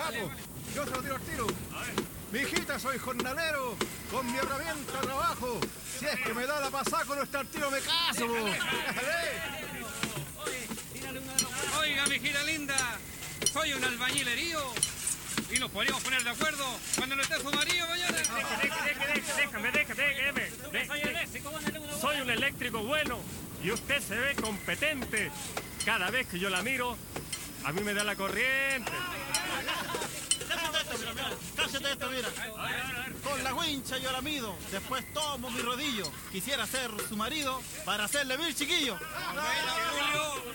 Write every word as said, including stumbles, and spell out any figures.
po. Yo se lo tiro al tiro. Mi hijita, soy jornalero, con mi herramienta trabajo. Si es que me da la pasada con nuestro tiro me caso, po. Oiga, mi hijita linda, soy un albañilerío y nos podríamos poner de acuerdo cuando no esté su marido mañana. Déjame, déjame, déjame. Soy eléctrico, soy un eléctrico bueno y usted se ve competente. Cada vez que yo la miro, a mí me da la corriente. Cállate esto, mira. Con la wincha yo la mido, después tomo mi rodillo. Quisiera ser su marido para hacerle mil chiquillos. Julio,